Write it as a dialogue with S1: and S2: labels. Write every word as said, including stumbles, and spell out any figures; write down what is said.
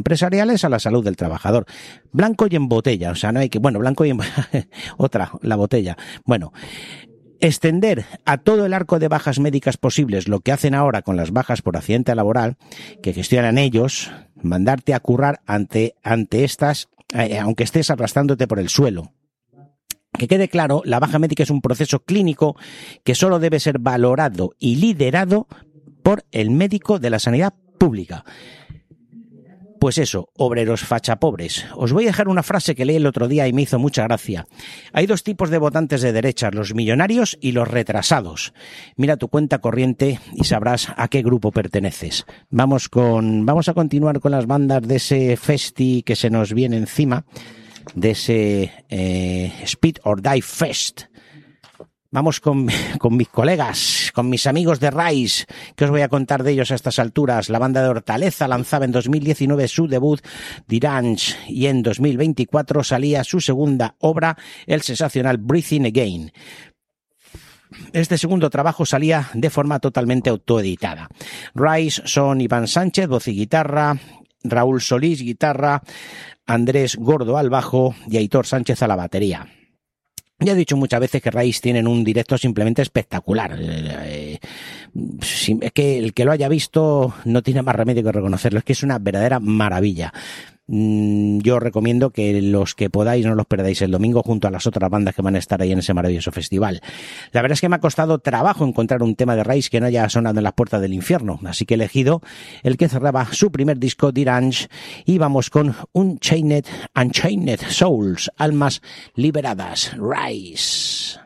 S1: empresariales a la salud del trabajador. Blanco y en botella, o sea, no hay que... Bueno, blanco y en... Otra, la botella. Bueno... Extender a todo el arco de bajas médicas posibles lo que hacen ahora con las bajas por accidente laboral, que gestionan ellos, mandarte a currar ante, ante estas, eh, aunque estés arrastrándote por el suelo. Que quede claro, la baja médica es un proceso clínico que solo debe ser valorado y liderado por el médico de la sanidad pública. Pues eso, obreros fachapobres. Os voy a dejar una frase que leí el otro día y me hizo mucha gracia. Hay dos tipos de votantes de derechas, los millonarios y los retrasados. Mira tu cuenta corriente y sabrás a qué grupo perteneces. Vamos con, vamos a continuar con las bandas de ese festi que se nos viene encima, de ese eh, Speed or Die Fest. Vamos con, con mis colegas, con mis amigos de Rise, que os voy a contar de ellos a estas alturas. La banda de Hortaleza lanzaba en dos mil diecinueve su debut, Dirage, y en dos mil veinticuatro salía su segunda obra, el sensacional Breathing Again. Este segundo trabajo salía de forma totalmente autoeditada. Rise son Iván Sánchez, voz y guitarra, Raúl Solís, guitarra, Andrés Gordo al bajo y Aitor Sánchez a la batería. Ya he dicho muchas veces que Rise tienen un directo simplemente espectacular. Eh, es que el que lo haya visto no tiene más remedio que reconocerlo. Es que es una verdadera maravilla. Yo os recomiendo que los que podáis no los perdáis el domingo junto a las otras bandas que van a estar ahí en ese maravilloso festival. La verdad es que me ha costado trabajo encontrar un tema de Rise que no haya sonado en las puertas del infierno, así que he elegido el que cerraba su primer disco, Dirage, y vamos con Unchained, Unchained Souls, almas liberadas, Rise.